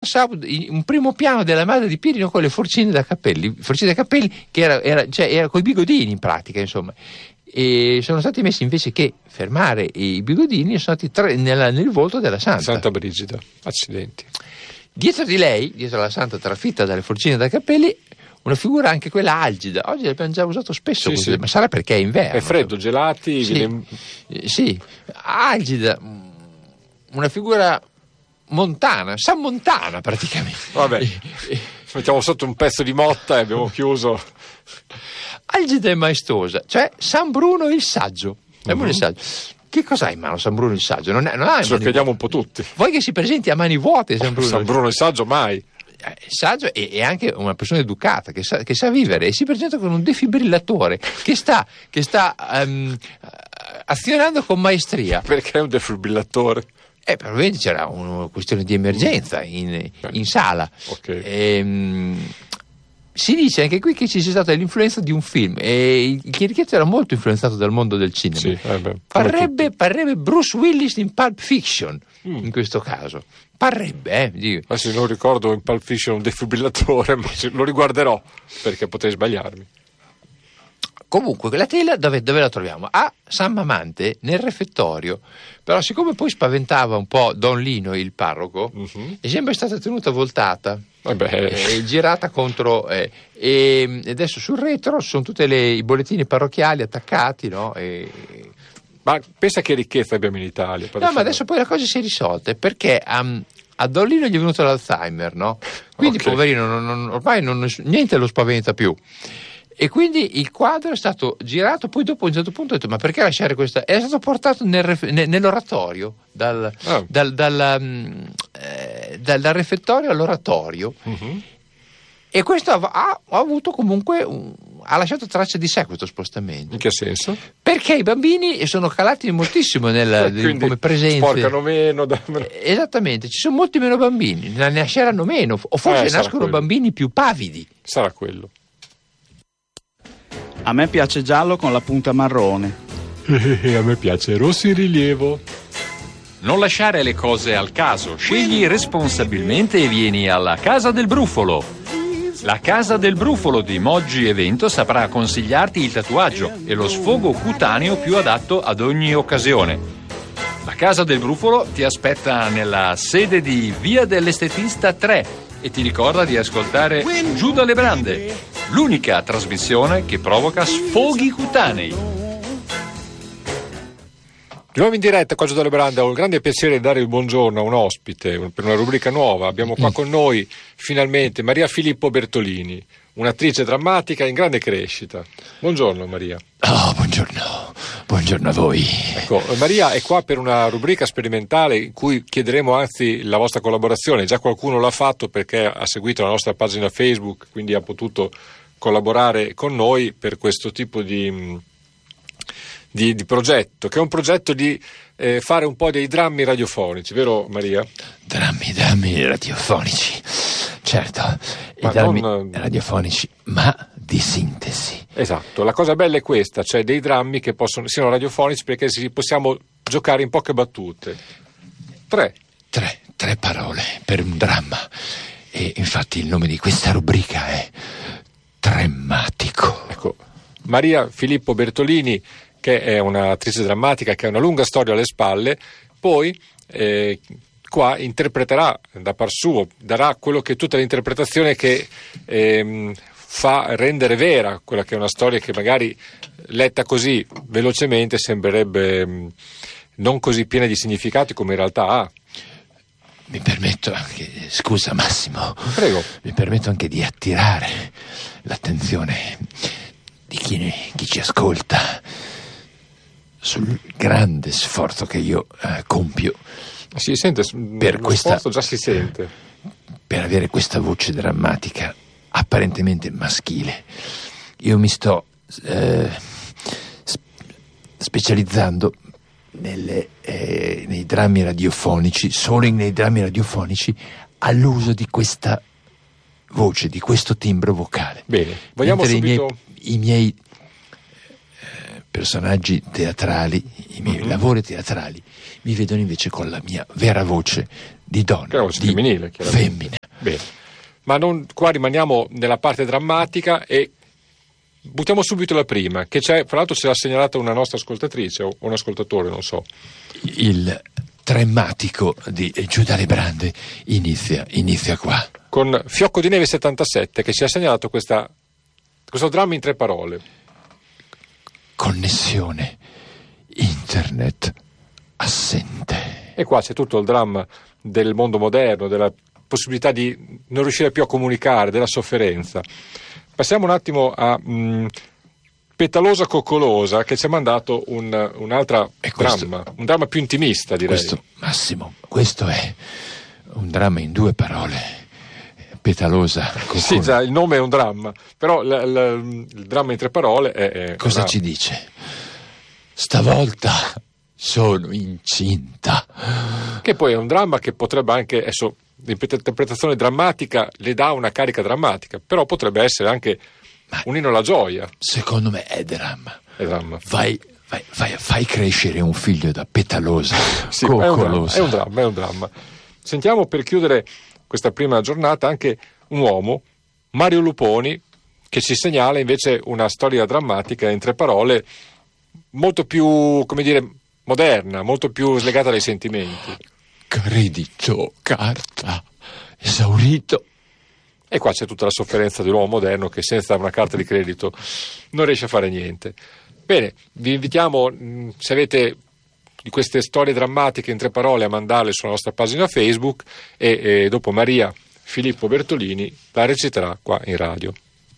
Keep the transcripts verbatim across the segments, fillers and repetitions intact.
close up, un primo piano della madre di Pirino con le forcine da capelli, forcine da capelli che era, era, cioè, era coi bigodini in pratica, insomma. E sono stati messi, invece che fermare i bigodini, sono stati tre nella, nel volto della santa. Santa Brigida, accidenti. Dietro di lei, dietro la santa trafitta dalle forcine da capelli, una figura anche quella algida. Oggi l'abbiamo già usato spesso, sì, così, sì. ma sarà perché è inverno. È freddo, gelati. Sì, viene... sì, algida, una figura montana, San Montana praticamente. Vabbè, mettiamo sotto un pezzo di motta e abbiamo chiuso. Algida e maestosa, cioè San Bruno il saggio. San Bruno il saggio. Che cos'ha in mano San Bruno il saggio? Non, è, non ha Ce lo chiediamo un po' tutti. Vuoi che si presenti a mani vuote San Bruno? San Bruno il saggio mai. Il saggio è, è anche una persona educata che sa, che sa vivere, e si presenta con un defibrillatore che sta, che sta um, azionando con maestria. Perché è un defibrillatore? Eh, probabilmente c'era una questione di emergenza in, in sala. Okay. Ehm, si dice anche qui che ci sia stata l'influenza di un film, e il Chierichetto era molto influenzato dal mondo del cinema. Sì, eh beh, parrebbe, parrebbe Bruce Willis in Pulp Fiction, mm. in questo caso. Parrebbe, eh, dico. Adesso non ricordo in Pulp Fiction un defibrillatore, ma lo riguarderò perché potrei sbagliarmi. Comunque, la tela dove, dove la troviamo? A San Mamante, nel refettorio. Però, siccome poi spaventava un po' Don Lino, il parroco, uh-huh. è sempre stata tenuta voltata. Eh, girata contro eh, e adesso sul retro sono tutti i bollettini parrocchiali attaccati, no? E... ma pensa che ricchezza abbiamo in Italia. No, ma adesso poi la cosa si è risolta, perché um, a Don Lino gli è venuto l'Alzheimer, no? Quindi okay. poverino non, non, ormai non, niente lo spaventa più. E quindi il quadro è stato girato, poi dopo a un certo punto ho detto: ma perché lasciare questa? È stato portato nel ref... nell'oratorio, dal, oh. dal, dal, um, eh, dal, dal refettorio all'oratorio, uh-huh. e questo ha, ha, ha avuto comunque un, ha lasciato traccia di sé questo spostamento. In che senso? Perché i bambini sono calati moltissimo nel, eh, come presenze. Sporcano meno. Da... Esattamente, ci sono molti meno bambini, ne nasceranno meno, o forse eh, nascono quello. bambini più pavidi. Sarà quello. A me piace giallo con la punta marrone. E a me piace rosso in rilievo. Non lasciare le cose al caso, scegli responsabilmente e vieni alla Casa del Brufolo. La Casa del Brufolo di Moggi Evento saprà consigliarti il tatuaggio e lo sfogo cutaneo più adatto ad ogni occasione. La Casa del Brufolo ti aspetta nella sede di Via dell'Estetista tre e ti ricorda di ascoltare Giù dalle Brande, l'unica trasmissione che provoca sfoghi cutanei. Di nuovo in diretta qua Giù dalle Brande, ho il grande piacere di dare il buongiorno a un ospite per una rubrica nuova. Abbiamo qua con noi finalmente Maria Filippo Bertolini, un'attrice drammatica in grande crescita. Buongiorno Maria. Oh, buongiorno, buongiorno a voi. Ecco, Maria è qua per una rubrica sperimentale in cui chiederemo anzi la vostra collaborazione. Già qualcuno l'ha fatto perché ha seguito la nostra pagina Facebook, quindi ha potuto collaborare con noi per questo tipo di, di, di progetto, che è un progetto di eh, fare un po' dei drammi radiofonici, vero Maria? Drammi, drammi radiofonici, certo, ma i drammi non... radiofonici, ma di sintesi. Esatto, la cosa bella è questa, cioè dei drammi che possono siano radiofonici perché si possiamo giocare in poche battute. Tre. Tre, tre parole per un dramma. E infatti il nome di questa rubrica è Tremmatico. Ecco, Maria Filippo Bertolini, che è un'attrice drammatica che ha una lunga storia alle spalle, poi eh, qua interpreterà da par suo, darà quello che è tutta l'interpretazione che ehm, fa rendere vera quella che è una storia che magari letta così velocemente sembrerebbe mh, non così piena di significati come in realtà ha. Mi permetto anche, scusa Massimo, prego, mi permetto anche di attirare l'attenzione di chi, chi ci ascolta sul grande sforzo che io eh, compio. Si sente, per lo questa, sforzo già si sente. Per avere questa voce drammatica apparentemente maschile. Io mi sto eh, specializzando nelle, eh, nei drammi radiofonici, solo in, nei drammi radiofonici, all'uso di questa voce, di questo timbro vocale. Bene, vogliamo Mentre subito... i miei, i miei eh, personaggi teatrali, i miei mm-hmm. lavori teatrali mi vedono invece con la mia vera voce di donna, che è una voce di femminile, femmina. Bene, ma non, qua rimaniamo nella parte drammatica e buttiamo subito la prima, che c'è, fra l'altro ce l'ha segnalata una nostra ascoltatrice o un ascoltatore, non so. Il drammatico di Giuda Lebrande inizia, inizia qua. Con Fiocco di Neve settantasette che ci ha segnalato questa, questo dramma in tre parole. Connessione internet assente. E qua c'è tutto il dramma del mondo moderno, della possibilità di non riuscire più a comunicare, della sofferenza. Passiamo un attimo a mh, Petalosa Coccolosa, che ci ha mandato un, un'altra questo, dramma, un dramma più intimista, direi. Questo, Massimo, questo è un dramma in due parole. Petalosa Coccolosa. Sì, già, il nome è un dramma, però l, l, il dramma in tre parole è... è Cosa una... ci dice? Stavolta sono incinta. Che poi è un dramma che potrebbe anche, adesso l'interpretazione drammatica le dà una carica drammatica, però potrebbe essere anche Ma un inno alla gioia. Secondo me è dramma. È dramma. Vai, vai, vai, fai crescere un figlio da Petalosa sì, Coccolosa. È un, dramma, è un dramma, è un dramma. Sentiamo, per chiudere questa prima giornata, anche un uomo, Mario Luponi, che ci segnala invece una storia drammatica in tre parole molto più, come dire, moderna, molto più slegata dai sentimenti. Credito, carta, esaurito. E qua c'è tutta la sofferenza dell'uomo moderno che senza una carta di credito non riesce a fare niente. Bene, vi invitiamo, se avete di queste storie drammatiche in tre parole, a mandarle sulla nostra pagina Facebook e, e dopo Maria Filippo Bertolini la reciterà qua in radio.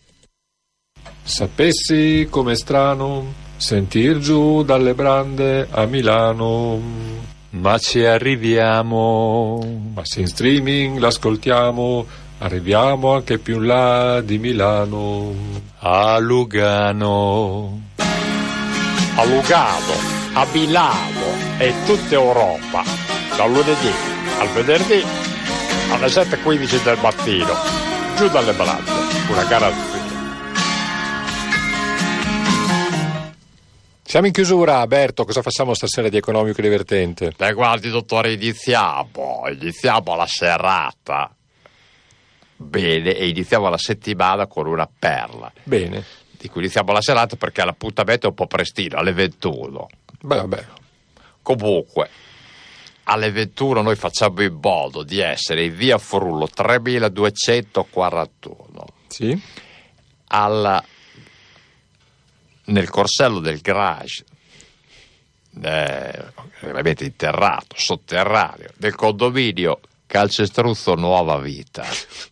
Sapessi com'è strano sentir giù dalle brande a Milano, ma ci arriviamo. Ma se in streaming l'ascoltiamo, arriviamo anche più in là di Milano. A Lugano. A Lugano, a Milano e tutta Europa, dal lunedì al venerdì alle sette e quindici del mattino, giù dalle brande, una garanzia. Siamo in chiusura, Berto, cosa facciamo stasera di economico divertente? Beh, guardi, dottore, iniziamo, iniziamo la serata. Bene, e iniziamo la settimana con una perla. Bene. Dico iniziamo la serata perché l'appuntamento è un po' prestino, alle ventuno. Beh, vabbè. Comunque, alle ventuno noi facciamo in modo di essere in via Frullo tremiladuecentoquarantuno. Sì. Alla, nel corsello del garage, eh, ovviamente interrato, sotterraneo, del condominio Calcestruzzo Nuova Vita.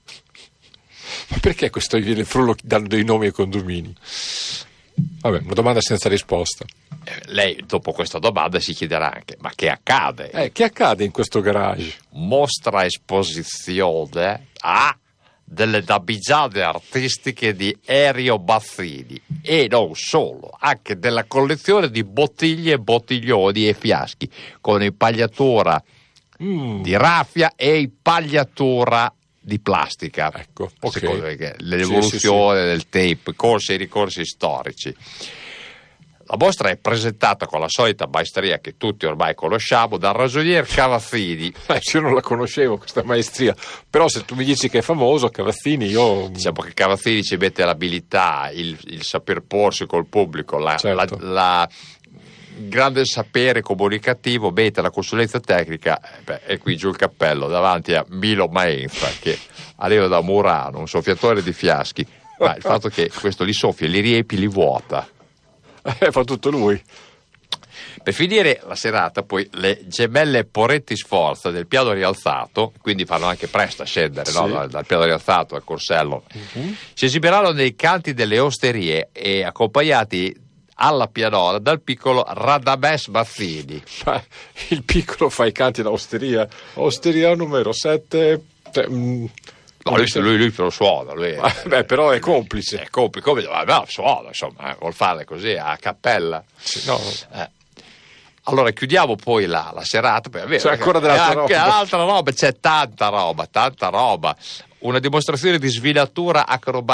Ma perché questo il Frullo danno dei nomi ai condomini? Vabbè, una domanda senza risposta. Eh, lei dopo questa domanda si chiederà anche: ma che accade? Eh, che accade in questo garage? Mostra esposizione a delle dabbigiate artistiche di Erio Bazzini e non solo, anche della collezione di bottiglie, bottiglioni e fiaschi con impagliatura mm. di raffia e impagliatura di plastica. Ecco, okay. L'evoluzione sì, sì, sì. del tape, corsi e ricorsi storici. La mostra è presentata con la solita maestria che tutti ormai conosciamo dal ragionier Cavazzini. Eh, io non la conoscevo questa maestria, però se tu mi dici che è famoso Cavazzini, io... Diciamo che Cavazzini ci mette l'abilità, il, il saper porsi col pubblico, la, certo. la, la grande sapere comunicativo, mette la consulenza tecnica, beh, e qui giù il cappello davanti a Milo Maenza che arriva da Murano, un soffiatore di fiaschi, ma il fatto che questo li soffia, li riempi, li vuota. Eh, fa tutto lui. Per finire la serata poi le gemelle Poretti Sforza del piano rialzato, quindi fanno anche presto a scendere, sì. no? dal, dal piano rialzato al corsello, uh-huh. si esibiranno nei canti delle osterie e accompagnati alla pianola dal piccolo Radames Bazzini. Ma il piccolo fa i canti da osteria, osteria numero sette. Cioè, mm, no, lui, lui, lui lo suona, lui è, beh, però è complice. È complice, come, ma no, suona, insomma, eh, vuol fare così a cappella. Sì, no. Eh. Allora chiudiamo poi la, la serata. Per c'è ancora dell'altra roba. Altra roba, c'è tanta roba, tanta roba. Una dimostrazione di svinatura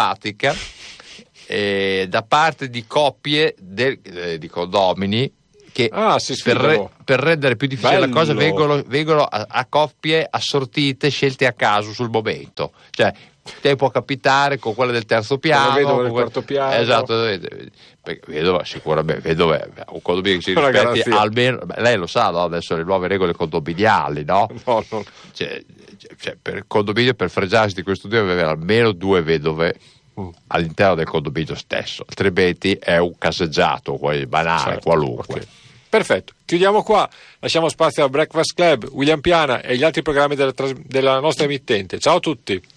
acrobatica eh, da parte di coppie del, eh, di condomini che ah, si per, re, per rendere più difficile Bello. la cosa vengono, vengono a, a coppie assortite, scelte a caso sul momento, cioè te può capitare con quella del terzo piano, con vedova del quel... quarto piano, esatto, vedova sicuramente, vedova un condominio che si rispetti almeno, beh, lei lo sa, no? Adesso le nuove regole condominiali, no? no, no. Cioè, cioè, per il condominio, per fregiarsi di questo deve avere almeno due vedove mm. all'interno del condominio stesso, altrimenti è un caseggiato banale, certo, qualunque. Okay. Perfetto, chiudiamo qua, lasciamo spazio al Breakfast Club, William Piana e gli altri programmi della, della nostra emittente. Ciao a tutti.